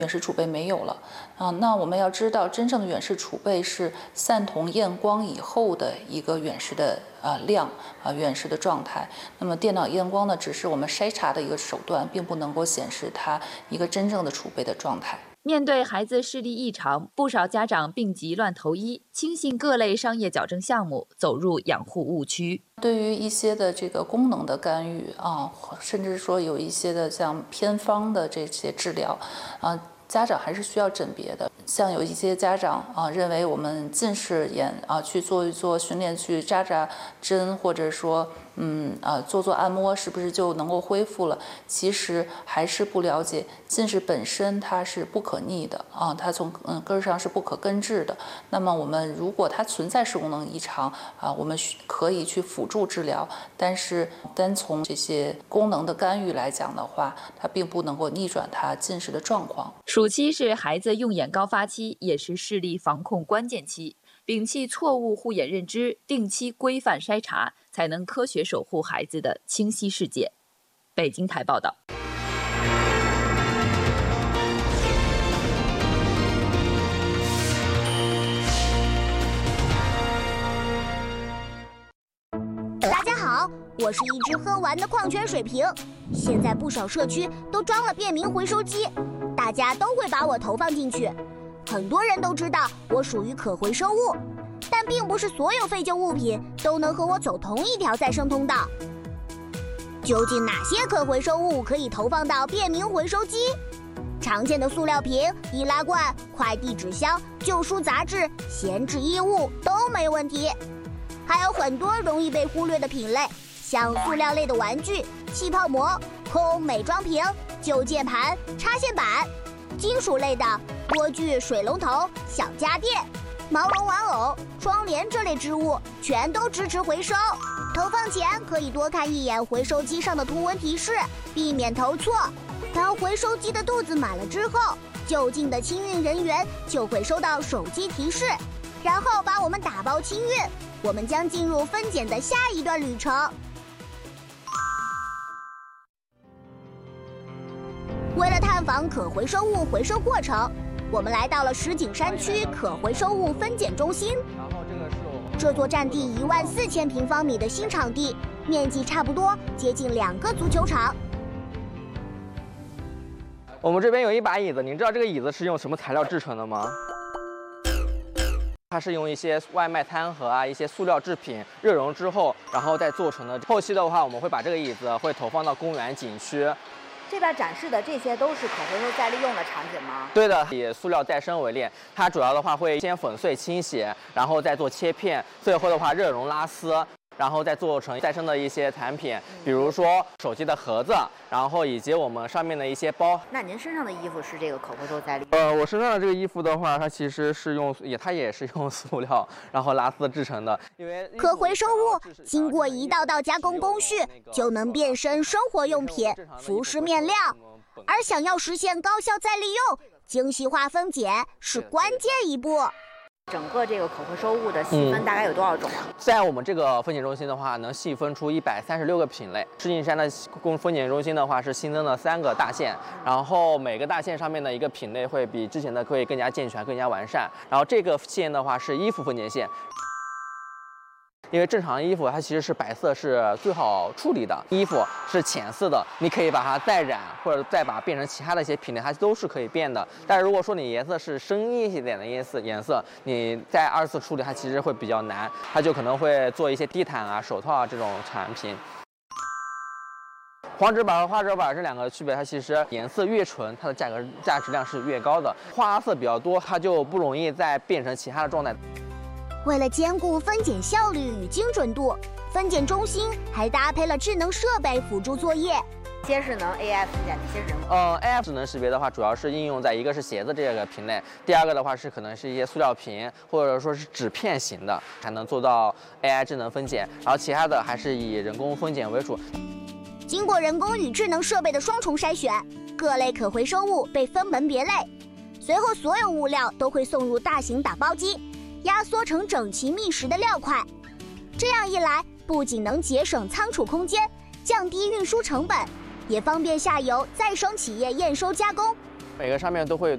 原石储备没有了那我们要知道，真正的原石储备是散瞳验光以后的一个原石的量原石的状态。那么电脑验光呢，只是我们筛查的一个手段，并不能够显示它一个真正的储备的状态。 面对孩子视力异常，不少家长病急乱投医，轻信各类商业矫正项目，走入养护误区。 对于一些的这个功能的干预甚至说有一些的像偏方的这些治疗家长还是需要诊别的。像有一些家长认为我们近视眼去做一做训练，去扎针，或者说做按摩，是不是就能够恢复了？其实还是不了解，近视本身它是不可逆的它从根上是不可根治的。那么我们如果它存在视功能异常我们可以去辅助治疗，但是单从这些功能的干预来讲的话，它并不能够逆转它近视的状况。 暑期是孩子用眼高发期，也是视力防控关键期。摒弃错误护眼认知，定期规范筛查，才能科学守护孩子的清晰视界。北京台报道。 大家好，我是一只喝完的矿泉水瓶。现在不少社区都装了便民回收机，大家都会把我投放进去。很多人都知道我属于可回收物，但并不是所有废旧物品都能和我走同一条再生通道。究竟哪些可回收物可以投放到便民回收机？常见的塑料瓶、易拉罐、快递纸箱、旧书杂志、闲置衣物都没问题。还有很多容易被忽略的品类，像塑料类的玩具、气泡膜、空美妆瓶、旧键盘、插线板；金属类的锅具、水龙头、小家电、毛绒玩偶、窗帘这类织物，全都支持回收。投放前可以多看一眼回收机上的图文提示，避免投错。当回收机的肚子满了之后，就近的清运人员就会收到手机提示，然后把我们打包清运。我们将进入分拣的下一段旅程。为了探访可回收物回收过程，我们来到了石景山区可回收物分拣中心。这座占地14000平方米的新场地，面积差不多接近2个足球场。 我们这边有一把椅子，您知道这个椅子是用什么材料制成的吗？它是用一些外卖餐盒一些塑料制品热熔之后，然后再做成的。后期的话，我们会把这个椅子会投放到公园景区。 这边展示的这些都是可回收再利用的产品吗？ 对的，以塑料再生为例，它主要的话会先粉碎清洗，然后再做切片，最后的话热熔拉丝，然后再做成再生的一些产品，比如说手机的盒子，然后以及我们上面的一些包。 那您身上的衣服是这个可回收再利用？ 我身上的这个衣服的话，它其实是它也是用塑料然后拉丝制成的。因为可回收物经过一道道加工工序，就能变身生活用品、服饰面料。而想要实现高效再利用，精细化分拣是关键一步。 整个这个可回收物的细分大概有多少种在我们这个分拣中心的话，能细分出136个品类。石景山的分拣中心的话是新增了3个大线，然后每个大线上面的一个品类会比之前的会更加健全、更加完善。然后这个线的话是衣服分拣线。因为正常衣服它其实是白色是最好处理的，衣服是浅色的，你可以把它再染或者再把它变成其他的一些品类，它都是可以变的。但是如果说你颜色是深一些点的颜色，你在2次处理它其实会比较难，它就可能会做一些地毯手套这种产品。黄纸板和花纸板这2个区别，它其实颜色越纯，它的价值量是越高的。花色比较多，它就不容易再变成其他的状态。 为了兼顾分拣效率与精准度，分拣中心还搭配了智能设备辅助作业。 些是能 AI 分拣，一些是 AI 智能识别的话，主要是应用在一个是鞋子这个品类，第2个的话是可能是一些塑料瓶或者说是纸片型的，才能做到 AI 智能分拣。然后其他的还是以人工分拣为主。 经过人工与智能设备的双重筛选，各类可回收物被分门别类，随后所有物料都会送入大型打包机。压缩成整齐密实的料块，这样一来，不仅能节省仓储空间，降低运输成本，也方便下游再生企业验收加工。 每个上面都会